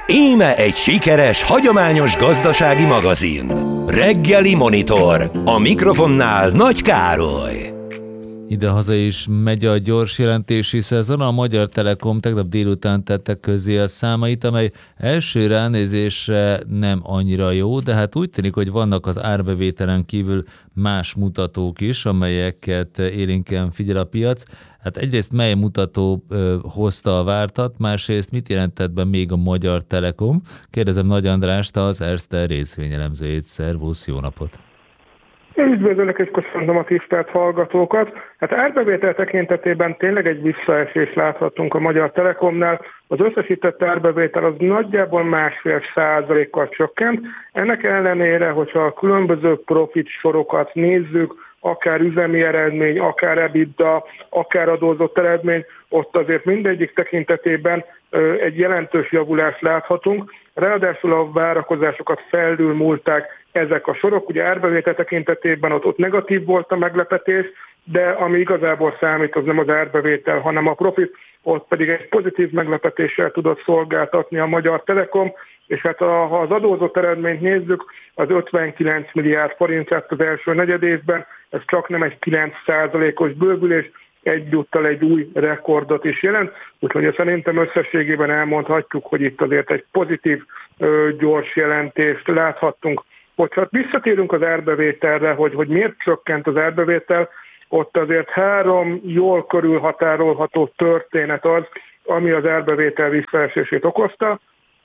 Íme egy sikeres, hagyományos gazdasági magazin. Reggeli Monitor. A mikrofonnál Nagy Károly. Idehaza is megy a gyors jelentési szezon. A Magyar Telekom tegnap délután tette közzé a számait, amely első ránézésre nem annyira jó, de hát úgy tűnik, hogy vannak az árbevételen kívül más mutatók is, amelyeket élénken figyel a piac. Hát egyrészt mely mutató hozta a vártat, másrészt mit jelentett be még a Magyar Telekom? Kérdezem Nagy Andrást, az Erste részvényelemzőjét. Szervusz, jó napot! Üdvözlök és köszöntöm a tisztelt hallgatókat. Hát árbevétel tekintetében tényleg egy visszaesést láthatunk a Magyar Telekomnál. Az összesített árbevétel az nagyjából 1,5%-kal csökkent. Ennek ellenére, hogyha a különböző profit sorokat nézzük, akár üzemi eredmény, akár EBITDA, akár adózott eredmény, ott azért mindegyik tekintetében egy jelentős javulást láthatunk. Ráadásul a várakozásokat felülmúlták ezek a sorok. Ugye árbevétel tekintetében ott negatív volt a meglepetés, de ami igazából számít, az nem az árbevétel, hanem a profit, ott pedig egy pozitív meglepetéssel tudott szolgáltatni a Magyar Telekom, és hát ha az adózott eredményt nézzük, az 59 milliárd forint lett az első negyedévben, ez csak nem egy 9%-os bővülés, egyúttal egy új rekordot is jelent, úgyhogy szerintem összességében elmondhatjuk, hogy itt azért egy pozitív, gyors jelentést láthattunk. Hogyha visszatérünk az árbevételre, hogy miért csökkent az árbevétel, ott azért 3 jól körülhatárolható történet az, ami az árbevétel visszaesését okozta.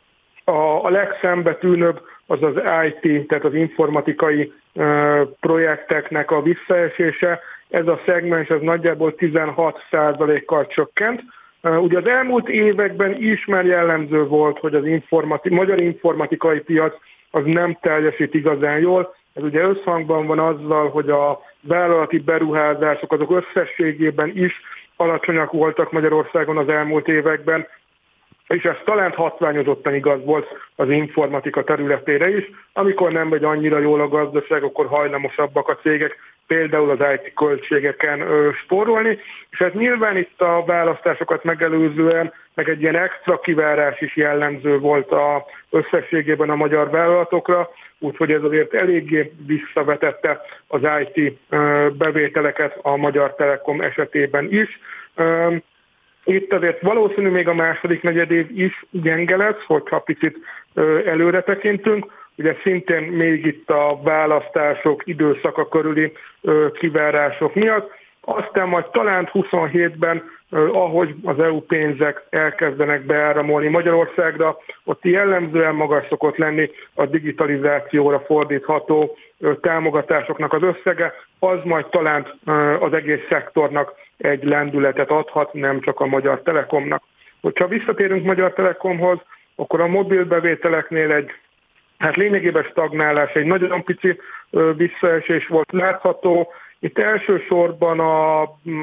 A legszembetűnőbb az az IT, tehát az informatikai projekteknek a visszaesése. Ez a szegmens az nagyjából 16%-kal csökkent. Ugye az elmúlt években is már jellemző volt, hogy az magyar informatikai piac az nem teljesít igazán jól. Ez ugye összhangban van azzal, hogy a vállalati beruházások azok összességében is alacsonyak voltak Magyarországon az elmúlt években, és ez talán hatványozottan igaz volt az informatika területére is. Amikor nem megy annyira jól a gazdaság, akkor hajlamosabbak a cégek például az IT költségeken spórolni, és hát nyilván itt a választásokat megelőzően meg egy ilyen extra kivárás is jellemző volt összességében a magyar vállalatokra, úgyhogy ez azért eléggé visszavetette az IT bevételeket a Magyar Telekom esetében is. Itt azért valószínű még a második negyedév is gyenge lesz, hogyha picit előre tekintünk. Ugye szintén még itt a választások időszaka körüli kivárások miatt. Aztán majd talán 27-ben, ahogy az EU pénzek elkezdenek beáramolni Magyarországra, ott jellemzően magas szokott lenni a digitalizációra fordítható támogatásoknak az összege, az majd talán az egész szektornak egy lendületet adhat, nem csak a Magyar Telekomnak. Hogyha visszatérünk Magyar Telekomhoz, akkor a mobil bevételeknél lényegében stagnálás, egy nagyon pici visszaesés volt látható. Itt elsősorban a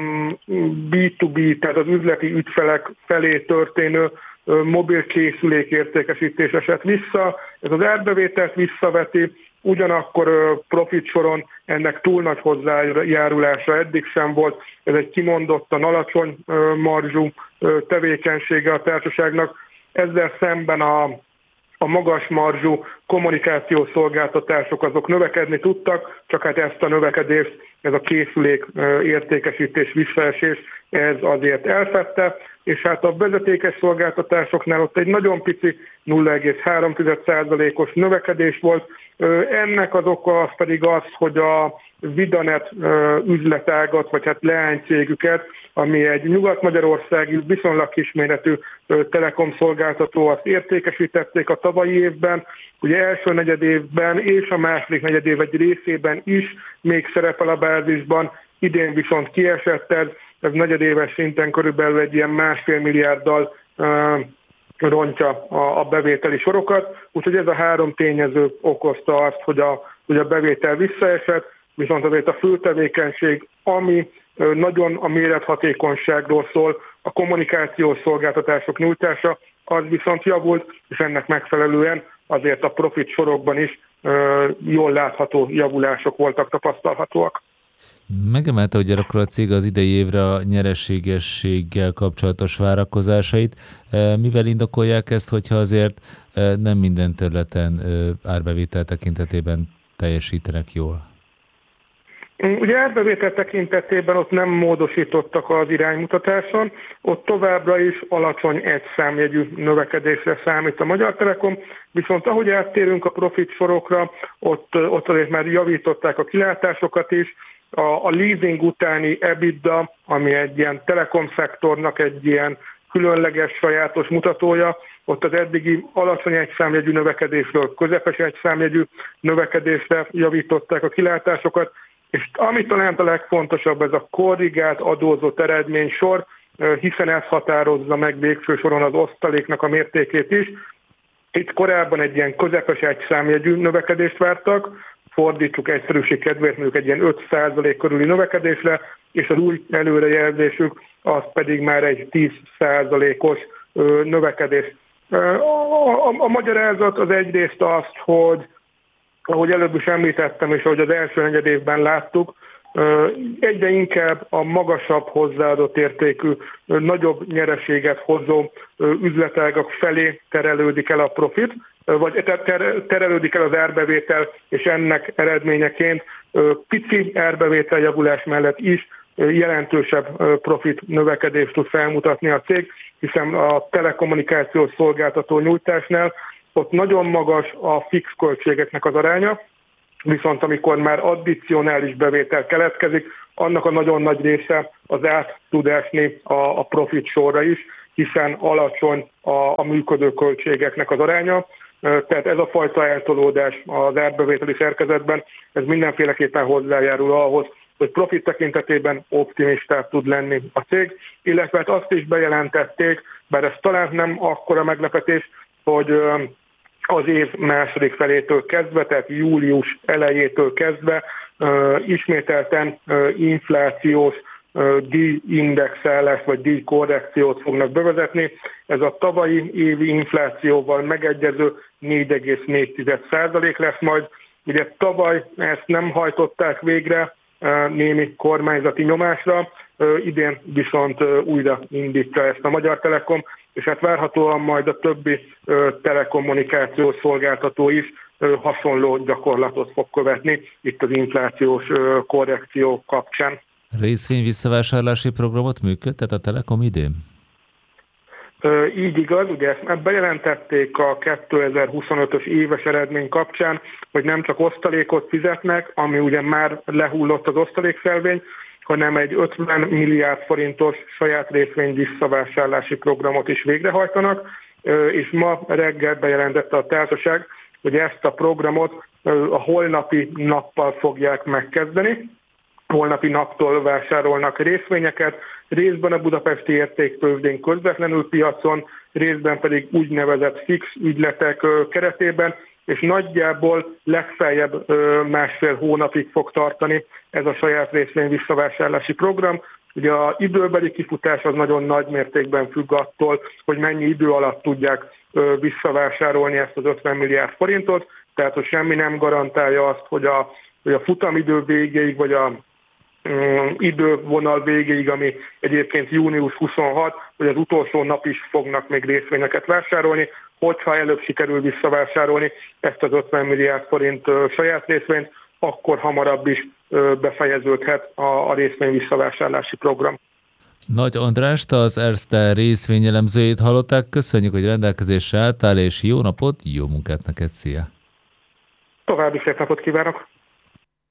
B2B, tehát az üzleti ügyfelek felé történő mobil készülék értékesítés esett vissza. Ez az árbevételt visszaveti, ugyanakkor profit soron ennek túl nagy hozzájárulása eddig sem volt. Ez egy kimondottan alacsony marzsú tevékenysége a társaságnak. Ezzel szemben a magas marzsú kommunikációs szolgáltatások azok növekedni tudtak, csak hát ezt a növekedést, ez a készülék értékesítés, visszaesés, ez azért elfedte, és hát a vezetékes szolgáltatásoknál ott egy nagyon pici 0,3%-os növekedés volt. Ennek az oka az pedig az, hogy a Vidanet üzletágat, vagy hát leánycégüket, ami egy nyugat-magyarországi viszonylag kisméretű telekom szolgáltató, azt értékesítették a tavalyi évben. Ugye első negyedévben és a második negyedév egy részében is még szerepel a bázisban, idén viszont kiesett ez negyedéves szinten körülbelül egy ilyen 1,5 milliárddal rontja a bevételi sorokat, úgyhogy ez a 3 tényező okozta azt, hogy a bevétel visszaesett, viszont azért a fő tevékenység, ami nagyon a mérethatékonyságról szól, a kommunikációs szolgáltatások nyújtása, az viszont javult, és ennek megfelelően azért a profit sorokban is jól látható javulások voltak tapasztalhatóak. Megemelte ugyanakkor a cég az idei évre a nyereségességgel kapcsolatos várakozásait. Mivel indokolják ezt, hogyha azért nem minden területen árbevétel tekintetében teljesítenek jól? Ugye árbevétel tekintetében ott nem módosítottak az iránymutatáson, ott továbbra is alacsony egyszámjegyű növekedésre számít a Magyar Telekom, viszont ahogy áttérünk a profit sorokra, ott azért már javították a kilátásokat is, a leasing utáni EBITDA, ami egy ilyen telekom szektornak egy ilyen különleges, sajátos mutatója, ott az eddigi alacsony egyszámjegyű növekedésről közepes egyszámjegyű növekedésre javították a kilátásokat, és ami talán a legfontosabb, ez a korrigált adózott eredménysor, hiszen ez határozza meg végső soron az osztaléknak a mértékét is. Itt korábban egy ilyen közepes egyszámjegyű növekedést vártak, fordítsuk egyszerűség kedvéért mondjuk egy ilyen 5% körüli növekedésre, és az új előrejelzésük az pedig már egy 10%-os növekedés. A magyarázat az egyrészt azt, hogy ahogy előbb is említettem, és ahogy az első negyedévben láttuk, egyre inkább a magasabb hozzáadott értékű, nagyobb nyereséget hozó üzletágak felé terelődik el a profit, vagy terelődik el az árbevétel, és ennek eredményeként pici árbevételjavulás mellett is jelentősebb profit növekedést tud felmutatni a cég, hiszen a telekommunikációs szolgáltató nyújtásnál ott nagyon magas a fix költségeknek az aránya, viszont amikor már addicionális bevétel keletkezik, annak a nagyon nagy része az át tud esni a profit sorra is, hiszen alacsony a működő költségeknek az aránya. Tehát ez a fajta eltolódás az árbevételi szerkezetben, ez mindenféleképpen hozzájárul ahhoz, hogy profit tekintetében optimistább tud lenni a cég, illetve hát azt is bejelentették, bár ez talán nem akkora meglepetés, hogy az év második felétől kezdve, tehát július elejétől kezdve ismételten inflációs díjindexálást vagy díjkorrekciót fognak bevezetni. Ez a tavalyi évi inflációval megegyező 4,4% lesz majd. Ugye tavaly ezt nem hajtották végre némi kormányzati nyomásra, idén viszont újra indítja ezt a Magyar Telekom, és hát várhatóan majd a többi telekommunikációs szolgáltató is hasonló gyakorlatot fog követni itt az inflációs korrekció kapcsán. Részvény visszavásárlási programot működtet a Telekom idén? Így igaz, ugye ezt bejelentették a 2025-ös éves eredmény kapcsán, hogy nem csak osztalékot fizetnek, ami ugye már lehullott az osztalékszelvény, hanem egy 50 milliárd forintos saját részvény visszavásárlási programot is végrehajtanak, és ma reggel bejelentette a társaság, hogy ezt a programot a holnapi nappal fogják megkezdeni. Holnapi naptól vásárolnak részvényeket, részben a budapesti értéktőzsdén közvetlenül piacon, részben pedig úgynevezett fix ügyletek keretében, és nagyjából legfeljebb másfél hónapig fog tartani ez a saját részvény visszavásárlási program. Ugye az időbeli kifutás az nagyon nagy mértékben függ attól, hogy mennyi idő alatt tudják visszavásárolni ezt az 50 milliárd forintot, tehát hogy semmi nem garantálja azt, hogy a futamidő végéig, vagy a idővonal végéig, ami egyébként június 26, hogy az utolsó nap is fognak még részvényeket vásárolni, hogyha előbb sikerül visszavásárolni ezt az 50 milliárd forint saját részvényt, akkor hamarabb is befejeződhet a részvény visszavásárlási program. Nagy Andrást, az Erste részvényelemzőjét hallották. Köszönjük, hogy rendelkezésre álltál, és jó napot, jó munkát neked, szia! További szép napot kívánok!